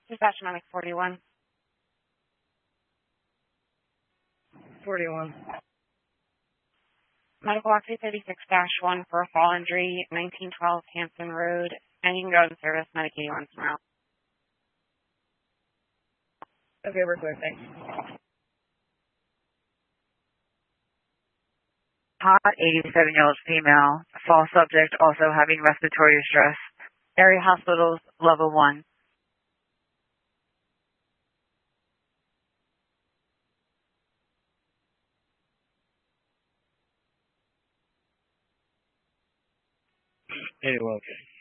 Dispatch 41. 41. Medical walk 236-1 for a fall injury, 1912 Hampton Road, and you can go in service Medicaid once tomorrow. Okay, we're clear. Thanks. Hot 87-year-old female, fall subject also having respiratory distress. Area hospitals, level 1. Anyway, okay.